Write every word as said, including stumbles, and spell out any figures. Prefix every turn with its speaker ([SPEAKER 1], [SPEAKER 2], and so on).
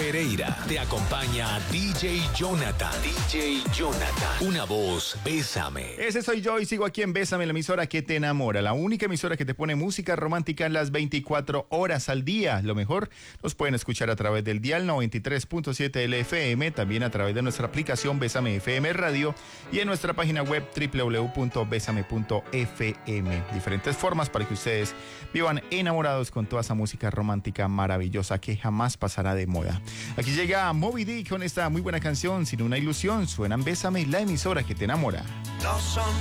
[SPEAKER 1] Pereira. Te acompaña D J Jonathan. D J Jonathan. Una voz, Bésame.
[SPEAKER 2] Ese soy yo y sigo aquí en Bésame, la emisora que te enamora. La única emisora que te pone música romántica en las veinticuatro horas al día. Lo mejor, nos pueden escuchar a través del dial noventa y tres punto siete L F M, también a través de nuestra aplicación Bésame F M Radio y en nuestra página web doble u doble u doble u punto bésame punto f m. Diferentes formas para que ustedes vivan enamorados con toda esa música romántica maravillosa que jamás pasará de moda. Aquí llega Moby Dick con esta muy buena canción, Sin una ilusión. Suenan Bésame, la emisora que te enamora.
[SPEAKER 3] No son